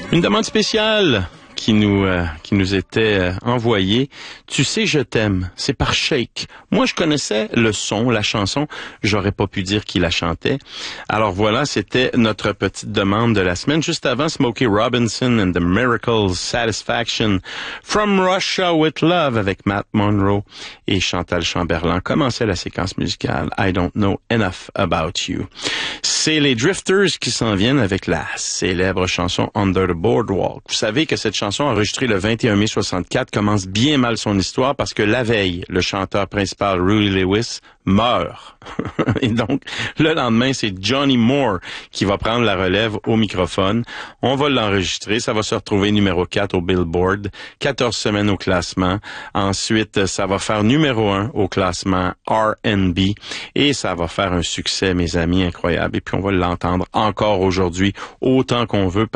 Une demande spéciale qui nous était envoyée. Tu sais, je t'aime. C'est par Shake. Moi, je connaissais le son, la chanson. J'aurais pas pu dire qui la chantait. Alors voilà, c'était notre petite demande de la semaine. Juste avant, Smokey Robinson and the Miracles, Satisfaction, From Russia with Love avec Matt Monro et Chantal Chamberlain commençait la séquence musicale I Don't Know Enough About You. C'est les Drifters qui s'en viennent avec la célèbre chanson Under the Boardwalk. Vous savez que cette chanson enregistrée le 21 mai 64 commence bien mal son histoire parce que la veille, le chanteur principal Huey Lewis meurt. Et donc, le lendemain, c'est Johnny Moore qui va prendre la relève au microphone. On va l'enregistrer. Ça va se retrouver numéro 4 au Billboard. 14 semaines au classement. Ensuite, ça va faire numéro 1 au classement R&B. Et ça va faire un succès, mes amis, incroyable. Et puis, on va l'entendre encore aujourd'hui autant qu'on veut.